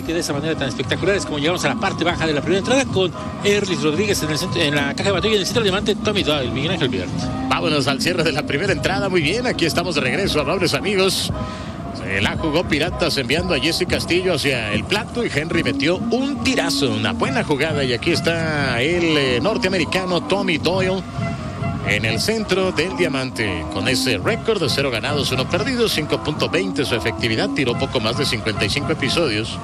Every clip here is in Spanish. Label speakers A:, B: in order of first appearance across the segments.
A: que de esa manera tan espectacular es como llegamos a la parte baja de la primera entrada con Erlis Rodríguez en el centro, en la caja de batalla, en el centro diamante Tommy Doyle, Miguel Ángel Bert.
B: Vámonos al cierre de la primera entrada. Muy bien, aquí estamos de regreso, amables amigos. Se la jugó Piratas enviando a Jesse Castillo hacia el plato y Henry metió un tirazo, una buena jugada, y aquí está el norteamericano Tommy Doyle en el centro del diamante con ese récord de 0 ganados, 1 perdidos, 5.20 su efectividad, tiró poco más de 55 episodios,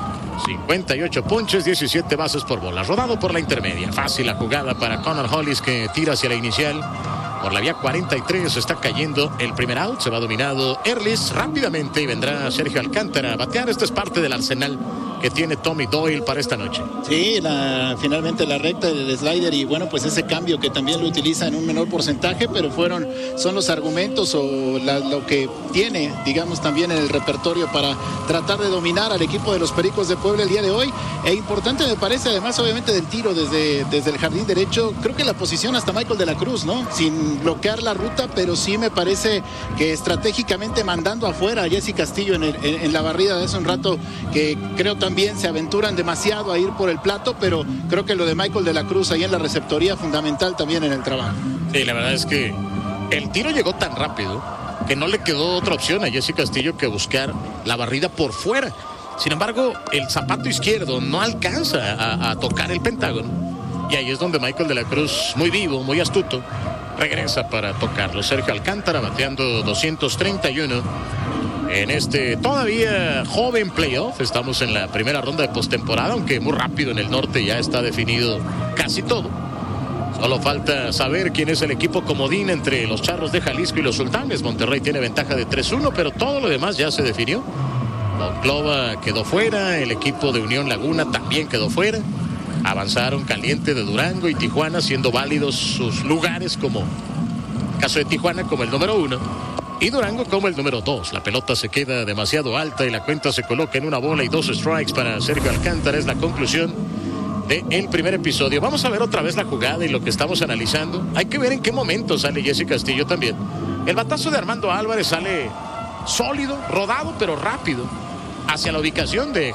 B: 58 ponches, 17 bases por bola, rodado por la intermedia. Fácil la jugada para Connor Hollis, que tira hacia la inicial por la vía 43. Está cayendo el primer out, se va dominado Erlis rápidamente y vendrá Sergio Alcántara a batear. Este es parte del arsenal que tiene Tommy Doyle para esta noche.
C: Sí, finalmente la recta del slider y bueno, pues ese cambio que también lo utiliza en un menor porcentaje, pero son los argumentos o lo que tiene, digamos, también en el repertorio para tratar de dominar al equipo de los Pericos de Puebla el día de hoy. E importante me parece, además obviamente del tiro desde el jardín derecho, creo que la posición hasta Michael de la Cruz, ¿no? Sin bloquear la ruta, pero sí me parece que estratégicamente mandando afuera a Jesse Castillo en la barrida de hace un rato, que creo también se aventuran demasiado a ir por el plato, pero creo que lo de Michael de la Cruz ahí en la receptoría fundamental también en el trabajo.
B: Sí, la verdad es que el tiro llegó tan rápido que no le quedó otra opción a Jesse Castillo que buscar la barrida por fuera. Sin embargo, el zapato izquierdo no alcanza a tocar el pentágono, y ahí es donde Michael de la Cruz, muy vivo, muy astuto, regresa para tocarlo. Sergio Alcántara bateando 231 en este todavía joven playoff. Estamos en la primera ronda de postemporada, aunque muy rápido en el norte ya está definido casi todo. Solo falta saber quién es el equipo comodín entre los Charros de Jalisco y los Sultanes. Monterrey tiene ventaja de 3-1, pero todo lo demás ya se definió. Monclova quedó fuera, el equipo de Unión Laguna también quedó fuera. Avanzaron Caliente de Durango y Tijuana, siendo válidos sus lugares, como caso de Tijuana como el número 1 y Durango como el número 2. La pelota se queda demasiado alta y la cuenta se coloca en 1 bola y 2 strikes para Sergio Alcántara. Es la conclusión del primer episodio. Vamos a ver otra vez la jugada y lo que estamos analizando. Hay que ver en qué momento sale Jesse Castillo también. El batazo de Armando Álvarez sale sólido, rodado, pero rápido hacia la ubicación de